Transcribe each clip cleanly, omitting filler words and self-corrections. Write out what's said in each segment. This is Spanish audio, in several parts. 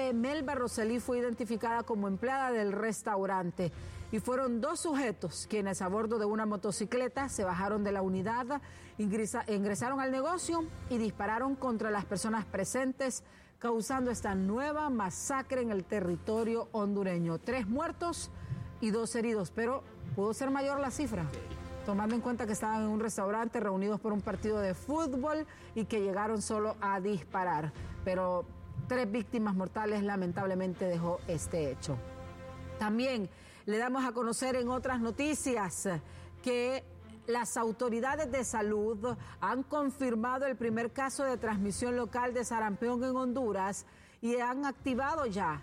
Melba Roselí fue identificada como empleada del restaurante y fueron 2 sujetos quienes a bordo de una motocicleta se bajaron de la unidad, ingresaron al negocio y dispararon contra las personas presentes, causando esta nueva masacre en el territorio hondureño. 3 muertos y 2 heridos, pero pudo ser mayor la cifra, tomando en cuenta que estaban en un restaurante reunidos por un partido de fútbol y que llegaron solo a disparar. Pero 3 víctimas mortales lamentablemente dejó este hecho. También le damos a conocer en otras noticias que las autoridades de salud han confirmado el primer caso de transmisión local de sarampión en Honduras y han activado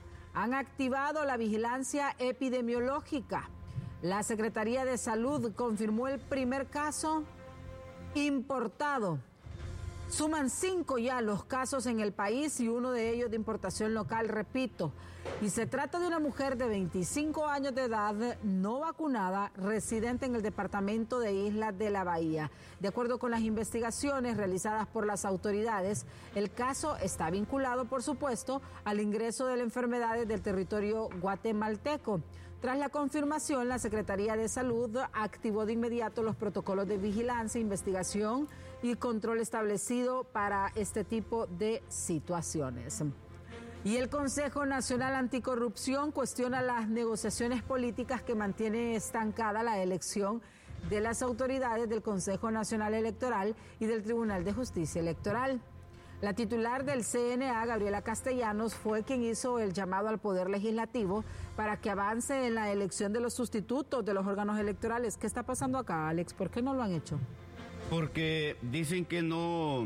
la vigilancia epidemiológica. La Secretaría de Salud confirmó el primer caso importado. Suman 5 ya los casos en el país y uno de ellos de importación local, repito. Y se trata de una mujer de 25 años de edad, no vacunada, residente en el departamento de Islas de la Bahía. De acuerdo con las investigaciones realizadas por las autoridades, el caso está vinculado, por supuesto, al ingreso de la enfermedad del territorio guatemalteco. Tras la confirmación, la Secretaría de Salud activó de inmediato los protocolos de vigilancia, investigación y control establecido para este tipo de situaciones. Y el Consejo Nacional Anticorrupción cuestiona las negociaciones políticas que mantienen estancada la elección de las autoridades del Consejo Nacional Electoral y del Tribunal de Justicia Electoral. La titular del CNA, Gabriela Castellanos, fue quien hizo el llamado al Poder Legislativo para que avance en la elección de los sustitutos de los órganos electorales. ¿Qué está pasando acá, Alex? ¿Por qué no lo han hecho? Porque dicen que no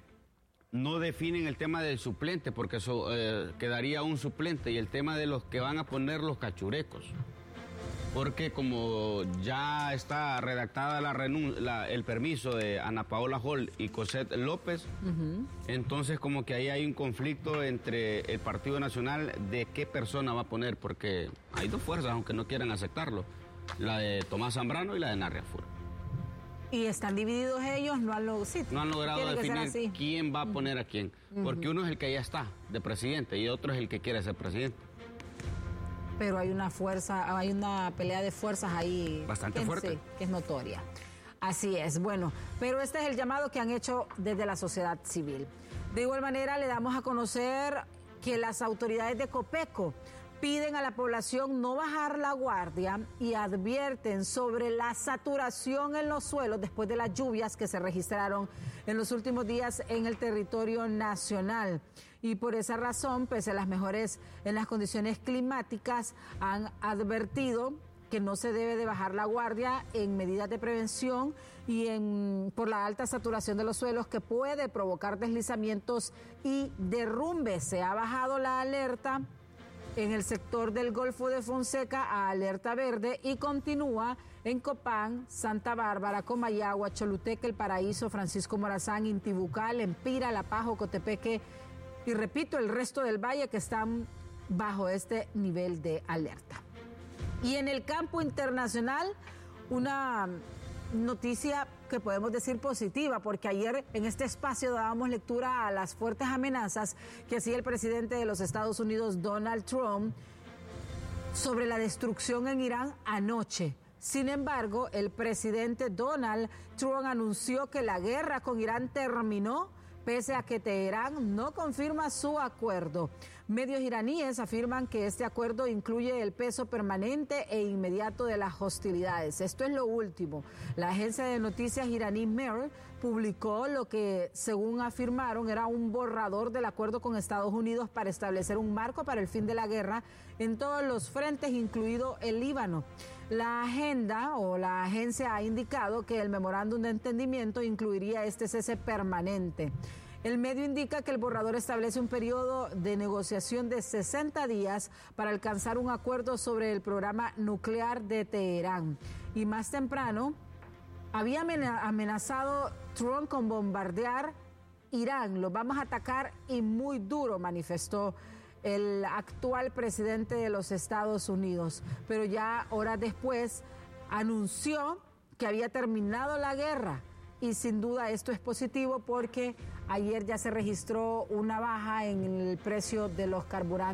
definen el tema del suplente, porque eso, quedaría un suplente, y el tema de los que van a poner los cachurecos. Porque como ya está redactada el permiso de Ana Paola Hall y Cosette López, entonces como que ahí hay un conflicto entre el Partido Nacional de qué persona va a poner, porque hay 2 fuerzas, aunque no quieran aceptarlo, la de Tomás Zambrano y la de Narriafur. Y están divididos ellos, no han logrado definir quién va a poner a quién, porque uno es el que ya está de presidente y otro es el que quiere ser presidente. Pero hay una pelea de fuerzas ahí bastante fuerte, que es notoria. Así es, bueno, pero este es el llamado que han hecho desde la sociedad civil. De igual manera, le damos a conocer que las autoridades de Copeco piden a la población no bajar la guardia y advierten sobre la saturación en los suelos después de las lluvias que se registraron en los últimos días en el territorio nacional. Y por esa razón, pese a las mejoras en las condiciones climáticas, han advertido que no se debe de bajar la guardia en medidas de prevención y por la alta saturación de los suelos que puede provocar deslizamientos y derrumbes. Se ha bajado la alerta en el sector del Golfo de Fonseca a alerta verde y continúa en Copán, Santa Bárbara, Comayagua, Choluteca, El Paraíso, Francisco Morazán, Intibucal, Empira, La Paz, Ocotepeque y repito, el resto del valle que están bajo este nivel de alerta. Y en el campo internacional, una noticia que podemos decir positiva, porque ayer en este espacio dábamos lectura a las fuertes amenazas que hacía el presidente de los Estados Unidos, Donald Trump, sobre la destrucción en Irán anoche. Sin embargo, el presidente Donald Trump anunció que la guerra con Irán terminó, pese a que Teherán no confirma su acuerdo. Medios iraníes afirman que este acuerdo incluye el peso permanente e inmediato de las hostilidades. Esto es lo último. La agencia de noticias iraní Mehr publicó lo que, según afirmaron, era un borrador del acuerdo con Estados Unidos para establecer un marco para el fin de la guerra en todos los frentes, incluido el Líbano. La agencia ha indicado que el memorándum de entendimiento incluiría este cese permanente. El medio indica que el borrador establece un periodo de negociación de 60 días para alcanzar un acuerdo sobre el programa nuclear de Teherán. Y más temprano, había amenazado Trump con bombardear Irán. Lo vamos a atacar y muy duro, manifestó el actual presidente de los Estados Unidos. Pero ya horas después anunció que había terminado la guerra. Y sin duda esto es positivo porque ayer ya se registró una baja en el precio de los carburantes.